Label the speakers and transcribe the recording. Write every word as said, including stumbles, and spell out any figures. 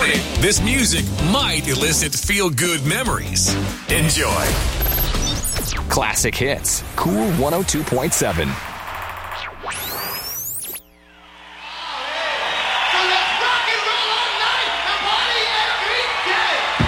Speaker 1: warning, this music might elicit feel-good memories. Enjoy.
Speaker 2: Classic Hits, Cool one oh two point seven.